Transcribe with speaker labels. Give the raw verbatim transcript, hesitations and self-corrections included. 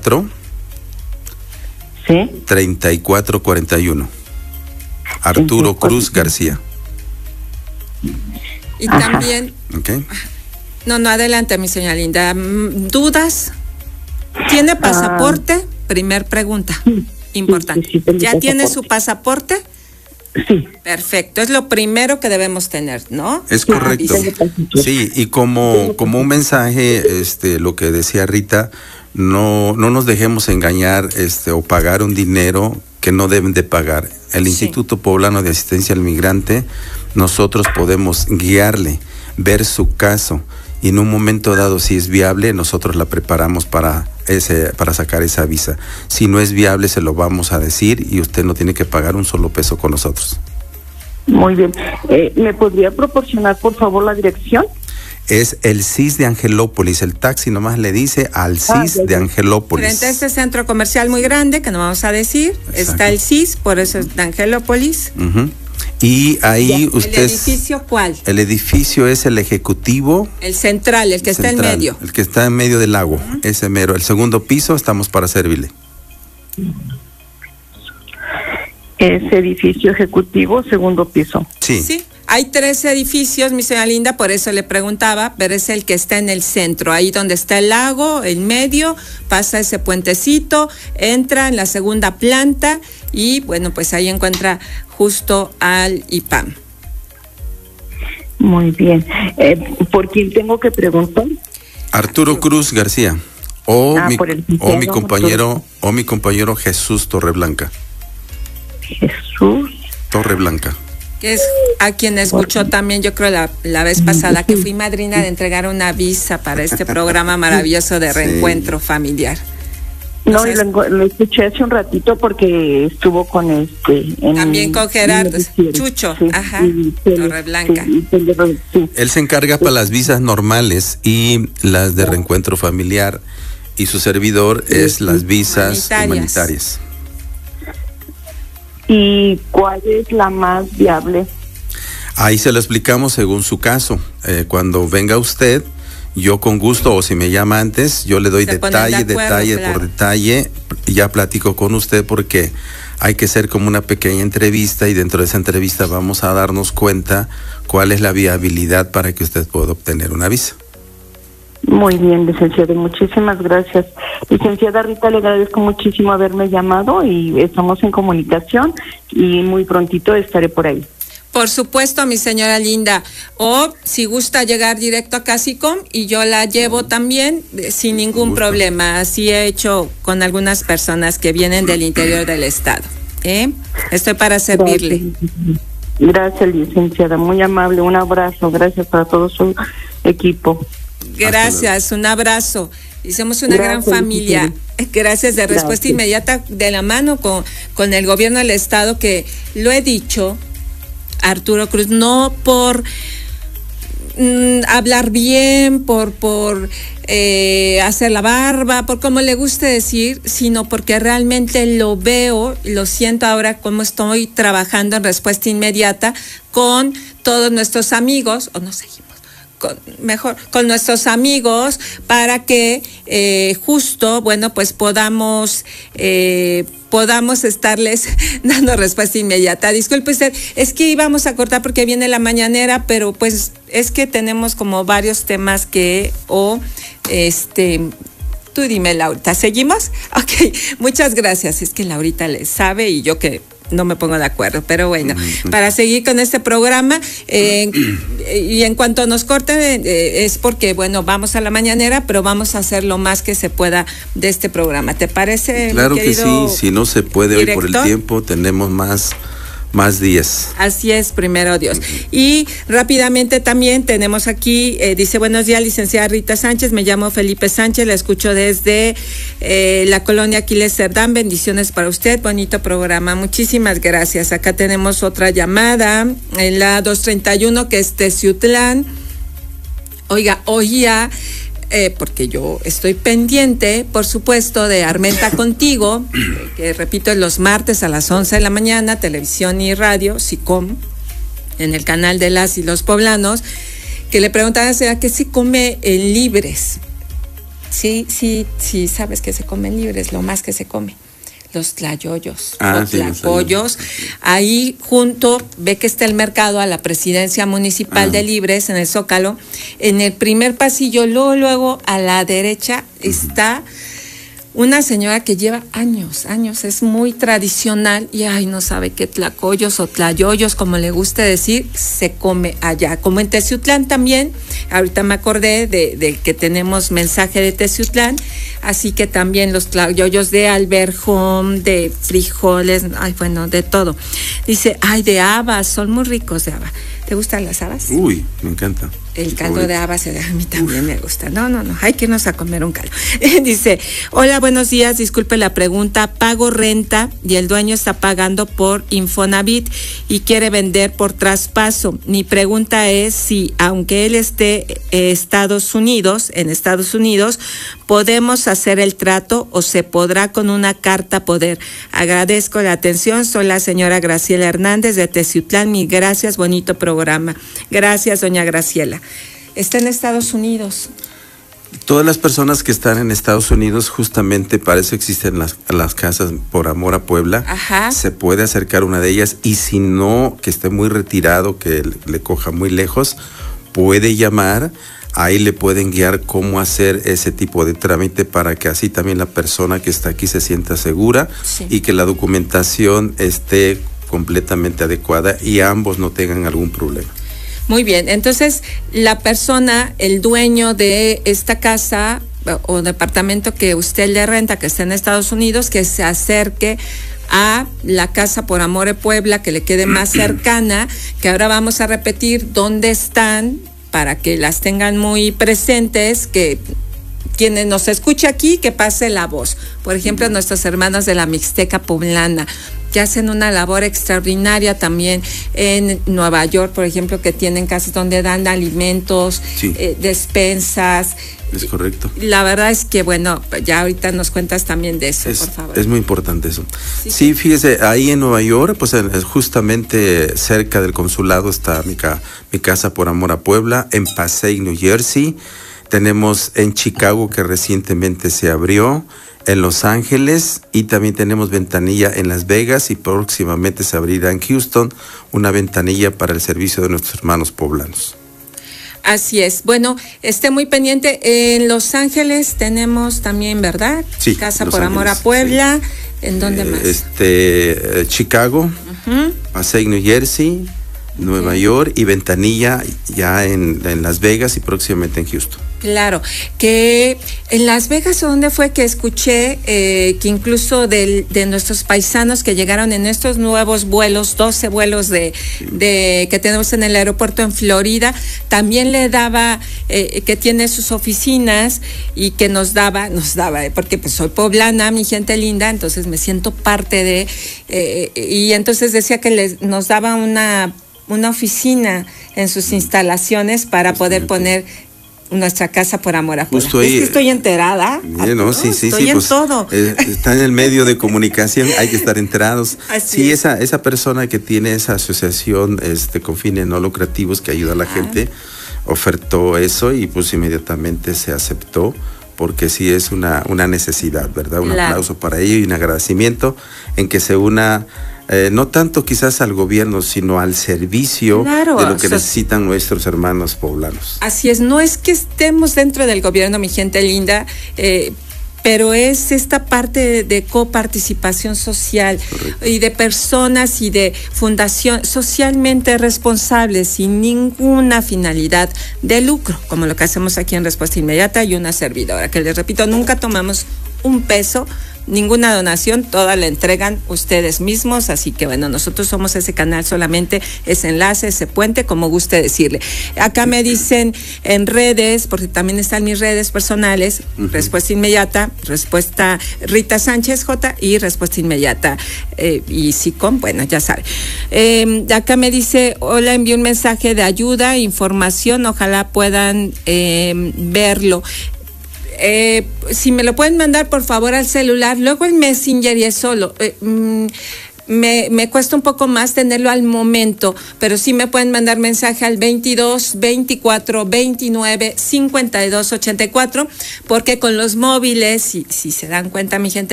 Speaker 1: cuatro,
Speaker 2: sí,
Speaker 1: treinta y cuatro cuarenta y uno. Arturo Cruz García.
Speaker 3: Y también...
Speaker 1: Okay.
Speaker 3: No, no, adelante, mi señora linda. ¿Dudas? ¿Tiene pasaporte? Ah, Primer pregunta. Sí, importante. Sí, sí, sí, ¿Ya tiene su pasaporte?
Speaker 2: Sí.
Speaker 3: Perfecto, es lo primero que debemos tener, ¿no?
Speaker 1: Es correcto. Sí, y como, como un mensaje, este, lo que decía Rita, no, no nos dejemos engañar, este, o pagar un dinero que no deben de pagar. El sí. Instituto Poblano de Asistencia al Migrante, nosotros podemos guiarle, ver su caso, y en un momento dado, si es viable, nosotros la preparamos para ese, para sacar esa visa. Si no es viable, se lo vamos a decir y usted no tiene que pagar un solo peso con nosotros.
Speaker 2: Muy bien. Eh, ¿Me podría proporcionar, por favor, la dirección?
Speaker 1: Es el C I S de Angelópolis. El taxi nomás le dice al C I S ah, de Angelópolis.
Speaker 3: Frente a este centro comercial muy grande, que no vamos a decir, exacto, está el C I S, por eso es de Angelópolis.
Speaker 1: Uh-huh. Y ahí usted...
Speaker 3: ¿El edificio cuál?
Speaker 1: El edificio es el ejecutivo.
Speaker 3: El central, el que central, está en medio.
Speaker 1: El que está en medio del lago, uh-huh, ese mero. El segundo piso, estamos para servirle.
Speaker 2: Es edificio ejecutivo, segundo piso.
Speaker 1: Sí.
Speaker 3: Sí. Hay tres edificios, mi señora linda, por eso le preguntaba, pero es el que está en el centro, ahí donde está el lago, en medio, pasa ese puentecito, entra en la segunda planta y bueno, pues ahí encuentra justo al I P A M.
Speaker 2: Muy bien. Eh, ¿Por quién tengo que preguntar?
Speaker 1: Arturo Cruz García o,
Speaker 2: ah,
Speaker 1: mi, o mi compañero o mi compañero Jesús Torreblanca.
Speaker 2: Jesús
Speaker 1: Torreblanca.
Speaker 3: Que es a quien escuchó también, yo creo, la, la vez pasada, que fui madrina de entregar una visa para este programa maravilloso de reencuentro sí. familiar.
Speaker 2: No, o sea, y lo, lo escuché hace un ratito porque estuvo con este... En,
Speaker 3: también con Gerardo, Chucho, sí, ajá, Torreblanca.
Speaker 1: Sí, sí. Él se encarga sí. para las visas normales y las de reencuentro familiar, y su servidor sí, es sí. las visas humanitarias. humanitarias.
Speaker 2: ¿Y cuál es la más viable?
Speaker 1: Ahí se lo explicamos según su caso. Eh, cuando venga usted, yo con gusto, o si me llama antes, yo le doy se detalle, de acuerdo, detalle claro. por detalle, y ya platico con usted, porque hay que hacer como una pequeña entrevista, y dentro de esa entrevista vamos a darnos cuenta cuál es la viabilidad para que usted pueda obtener una visa.
Speaker 2: Muy bien, licenciada, muchísimas gracias. Licenciada Rita, le agradezco muchísimo haberme llamado y estamos en comunicación y muy prontito estaré por ahí.
Speaker 3: Por supuesto, mi señora linda. O si gusta llegar directo a Casicom y yo la llevo también sin ningún problema. Así he hecho con algunas personas que vienen del interior del estado. ¿Eh? Estoy para servirle.
Speaker 2: Gracias, gracias, licenciada, muy amable. Un abrazo, gracias para todo su equipo.
Speaker 3: Gracias, un abrazo. Y somos una Gracias, gran familia. Sí. Gracias, de respuesta Gracias. inmediata de la mano con, con el gobierno del estado, que lo he dicho, Arturo Cruz, no por mm, hablar bien, por, por eh, hacer la barba, por como le guste decir, sino porque realmente lo veo, lo siento ahora como estoy trabajando en respuesta inmediata con todos nuestros amigos, o no sé, Con, mejor con nuestros amigos, para que eh, justo, bueno, pues podamos eh, podamos estarles dando respuesta inmediata. Disculpe usted, es que íbamos a cortar porque viene la mañanera, pero pues es que tenemos como varios temas que, o este, tú dime, Laurita, ¿seguimos? Ok, muchas gracias. Es que Laurita le sabe y yo que no me pongo de acuerdo, pero bueno, uh-huh. para seguir con este programa, eh, y en cuanto nos corten, eh, es porque, bueno, vamos a la mañanera, pero vamos a hacer lo más que se pueda de este programa. ¿Te parece?
Speaker 1: Claro que sí, si no se puede director? Hoy por el tiempo, tenemos más... Más días.
Speaker 3: Así es, primero Dios. Uh-huh. Y rápidamente también tenemos aquí, eh, dice, buenos días, licenciada Rita Sánchez, me llamo Felipe Sánchez, la escucho desde eh, la colonia Aquiles Cerdán, bendiciones para usted, bonito programa, muchísimas gracias. Acá tenemos otra llamada en la dos treinta y uno, que es Teciutlán. Oiga, oía... Eh, porque yo estoy pendiente, por supuesto, de Armenta Contigo, eh, que repito, es los martes a las once de la mañana, televisión y radio, SICOM, en el canal de Las y los Poblanos, que le preguntaban, ¿será qué se come en Libres? Sí, sí, sí, sabes que se comen libres, lo más que se come. Los tlayoyos, ah, los sí, tlacoyos. Ahí junto, ve que está el mercado a la presidencia municipal ah. de Libres en el Zócalo. En el primer pasillo, luego, luego a la derecha uh-huh. está una señora que lleva años, años, es muy tradicional y ay, no sabe qué tlacoyos o tlayoyos, como le guste decir, se come allá. Como en Teciutlán también, ahorita me acordé de, de que tenemos mensaje de Teciutlán, así que también los tlayoyos de alberjón, de frijoles, ay, bueno, de todo. Dice, ay, de habas, son muy ricos de habas. ¿Te gustan las habas?
Speaker 1: Uy, me encanta.
Speaker 3: El caldo favorito. De habas, a mí también Uf. me gusta. No, no, no, hay que irnos a comer un caldo. Dice, hola, buenos días, disculpe la pregunta, pago renta y el dueño está pagando por Infonavit y quiere vender por traspaso. Mi pregunta es si, aunque él esté en Estados Unidos, en Estados Unidos, podemos hacer el trato o se podrá con una carta poder. Agradezco la atención, soy la señora Graciela Hernández de Teciutlán, mi gracias, bonito programa. Gracias, doña Graciela. Está en Estados Unidos.
Speaker 1: Todas las personas que están en Estados Unidos, justamente para eso existen las, las casas por amor a Puebla.
Speaker 3: Ajá.
Speaker 1: Se puede acercar una de ellas y si no, que esté muy retirado, que le, le coja muy lejos, puede llamar. Ahí le pueden guiar cómo hacer ese tipo de trámite para que así también la persona que está aquí se sienta segura sí. y que la documentación esté completamente adecuada y ambos no tengan algún problema.
Speaker 3: Muy bien, entonces la persona, el dueño de esta casa o departamento que usted le renta, que está en Estados Unidos, que se acerque a la Casa por Amor de Puebla, que le quede más cercana, que ahora vamos a repetir dónde están para que las tengan muy presentes, que quienes nos escucha aquí, que pase la voz. Por ejemplo, nuestros hermanos de la Mixteca Poblana, que hacen una labor extraordinaria también en Nueva York, por ejemplo, que tienen casas donde dan alimentos,
Speaker 1: sí.
Speaker 3: eh, despensas.
Speaker 1: Es correcto.
Speaker 3: La verdad es que, bueno, ya ahorita nos cuentas también de eso,
Speaker 1: es,
Speaker 3: por favor.
Speaker 1: Es muy importante eso.
Speaker 3: Sí,
Speaker 1: sí, fíjese, ahí en Nueva York, pues justamente cerca del consulado está mi, ca, mi casa por amor a Puebla, en Passaic, New Jersey. Tenemos en Chicago, que recientemente se abrió, en Los Ángeles, y también tenemos ventanilla en Las Vegas y próximamente se abrirá en Houston una ventanilla para el servicio de nuestros hermanos poblanos.
Speaker 3: Así es. Bueno, esté muy pendiente. En Los Ángeles tenemos también, ¿verdad?
Speaker 1: Sí.
Speaker 3: Casa
Speaker 1: Los
Speaker 3: por
Speaker 1: Ángeles,
Speaker 3: Amor a Puebla.
Speaker 1: Sí.
Speaker 3: ¿En dónde
Speaker 1: eh,
Speaker 3: más?
Speaker 1: Este, eh, Chicago, uh-huh. Passaic, New Jersey, Nueva uh-huh. York y ventanilla ya en, en Las Vegas y próximamente en Houston.
Speaker 3: Claro, que en Las Vegas, ¿dónde fue que escuché eh, que incluso de, de nuestros paisanos que llegaron en estos nuevos vuelos, doce vuelos de, de que tenemos en el aeropuerto en Florida, también le daba, eh, que tiene sus oficinas y que nos daba, nos daba, eh, porque pues soy poblana, mi gente linda, entonces me siento parte de, eh, y entonces decía que les, nos daba una, una oficina en sus instalaciones para poder poner nuestra casa por amor a Puebla.
Speaker 1: Justo ahí,
Speaker 3: es que estoy enterada.
Speaker 1: Eh, no, sí, sí,
Speaker 3: estoy
Speaker 1: sí,
Speaker 3: en
Speaker 1: pues,
Speaker 3: todo.
Speaker 1: Eh, está en el medio de comunicación, hay que estar enterados.
Speaker 3: Así
Speaker 1: sí,
Speaker 3: es.
Speaker 1: esa esa persona que tiene esa asociación este con fines no lucrativos que ayuda a la ah. gente, ofertó eso y pues inmediatamente se aceptó, porque sí es una, una necesidad, ¿verdad? Un claro. aplauso para ello y un agradecimiento en que se una Eh, no tanto quizás al gobierno, sino al servicio
Speaker 3: claro,
Speaker 1: de lo que
Speaker 3: o sea,
Speaker 1: necesitan nuestros hermanos poblanos.
Speaker 3: Así es, no es que estemos dentro del gobierno, mi gente linda, eh, pero es esta parte de, de coparticipación social. Correcto. Y de personas y de fundación socialmente responsables, sin ninguna finalidad de lucro, como lo que hacemos aquí en Respuesta Inmediata y una servidora, que les repito, nunca tomamos un peso, ninguna donación, toda la entregan ustedes mismos, así que bueno, nosotros somos ese canal solamente, ese enlace, ese puente, como guste decirle. Acá me dicen en redes, porque también están mis redes personales, uh-huh. Respuesta Inmediata, Respuesta Rita Sánchez J y Respuesta Inmediata eh, y SICOM, bueno, ya sabe. Eh, acá me dice, hola, envío un mensaje de ayuda, información, ojalá puedan eh, verlo. Eh, si me lo pueden mandar por favor al celular, luego el Messenger y es solo. Eh, mm, me, me cuesta un poco más tenerlo al momento, pero sí me pueden mandar mensaje al veintidós, veinticuatro, veintinueve, cincuenta y dos, ochenta y cuatro, porque con los móviles, si, si se dan cuenta mi gente